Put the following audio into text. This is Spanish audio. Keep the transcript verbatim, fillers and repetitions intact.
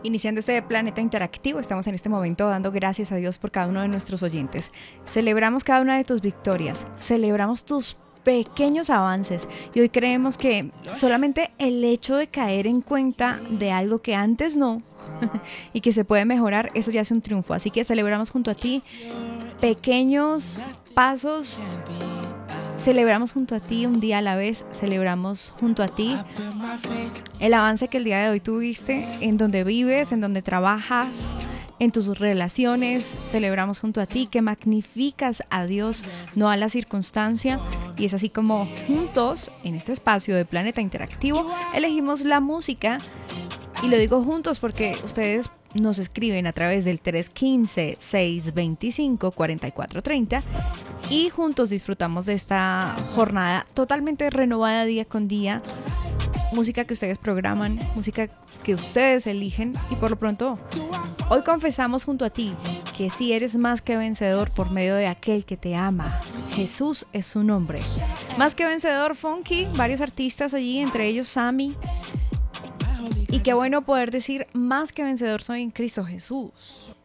Iniciando este planeta interactivo, estamos en este momento dando gracias a Dios por cada uno de nuestros oyentes. Celebramos cada una de tus victorias, celebramos tus pequeños avances y hoy creemos que solamente el hecho de caer en cuenta de algo que antes no y que se puede mejorar, eso ya es un triunfo. Así que celebramos junto a ti pequeños pasos. Celebramos junto a ti un día a la vez, celebramos junto a ti el avance que el día de hoy tuviste en donde vives, en donde trabajas, en tus relaciones. Celebramos junto a ti que magnificas a Dios, no a la circunstancia. Y es así como juntos, en este espacio de Planeta Interactivo, elegimos la música. Y lo digo juntos porque ustedes nos escriben a través del tres uno cinco, seis dos cinco, cuatro cuatro tres cero y juntos disfrutamos de esta jornada totalmente renovada día con día. Música que ustedes programan, música que ustedes eligen y por lo pronto hoy confesamos junto a ti que sí eres más que vencedor por medio de aquel que te ama. Jesús es su nombre. Más que vencedor, Funky, varios artistas allí, entre ellos Sammy. Y qué bueno poder decir más que vencedor soy en Cristo Jesús.